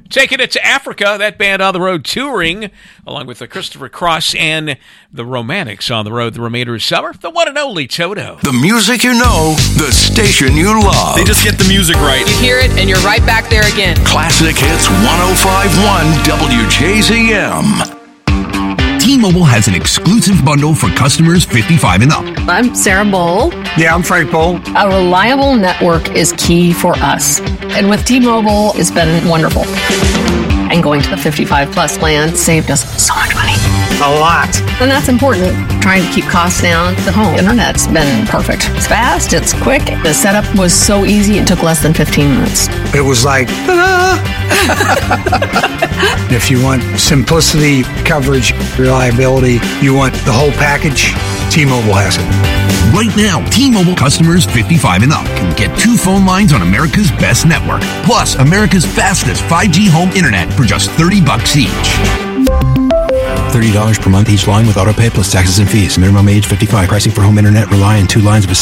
Taking it to Africa, that band on the road touring, along with the Christopher Cross and the Romantics on the road the remainder of summer, the one and only Toto. The music you know, the station you love. They just get the music right. You hear it and you're right back there again. Classic Hits 105.1 WJZM. T-Mobile has an exclusive bundle for customers 55 and up. I'm Sarah Bowl. Yeah, I'm Frank Bowl. A reliable network is key for us. And with T-Mobile, it's been wonderful. And going to the 55 plus plan saved us so much money. A lot. And that's important. Trying to keep costs down. The home internet's been perfect. It's fast, it's quick. The setup was so easy, it took less than 15 minutes. It was like, ta-da! If you want simplicity, coverage, reliability, you want the whole package, T-Mobile has it. Right now, T-Mobile customers 55 and up can get 2 phone lines on America's best network, plus America's fastest 5G home internet for just $30 each. $30 per month each line with autopay plus taxes and fees. Minimum age 55. Pricing for home internet rely on 2 lines of